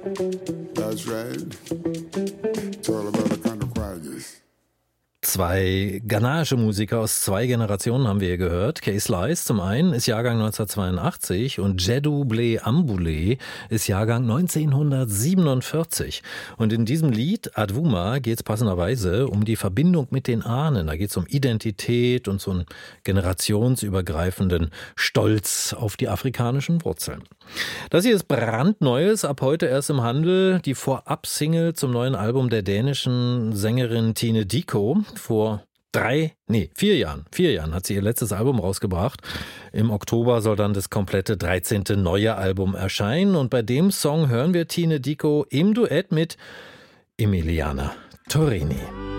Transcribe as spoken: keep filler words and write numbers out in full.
That's right. It's all about the kind of quietness. Zwei ghanaische-Musiker aus zwei Generationen haben wir hier gehört. Kay Slice zum einen ist Jahrgang neunzehnhundertzweiundachtzig und Jeddu Blay Ambule ist Jahrgang neunzehnhundertsiebenundvierzig. Und in diesem Lied, Adwuma, geht es passenderweise um die Verbindung mit den Ahnen. Da geht es um Identität und so einen generationsübergreifenden Stolz auf die afrikanischen Wurzeln. Das hier ist brandneues, ab heute erst im Handel, die Vorab-Single zum neuen Album der dänischen Sängerin Tine Dicko. Vor drei, nee, vier Jahren, vier Jahren hat sie ihr letztes Album rausgebracht. Im Oktober soll dann das komplette dreizehnte neue Album erscheinen. Und bei dem Song hören wir Tine Dicko im Duett mit Emiliana Torrini.